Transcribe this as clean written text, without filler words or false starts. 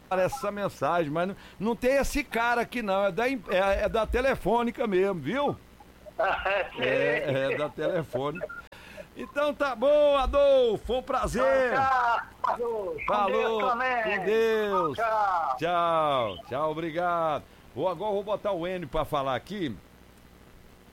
essa mensagem, mas não tem esse cara aqui não, é da Telefônica mesmo, viu? É da Telefônica. Então tá bom, Adolfo, foi um prazer. Falou, com Deus. Tchau, obrigado. Agora vou botar o N pra falar aqui.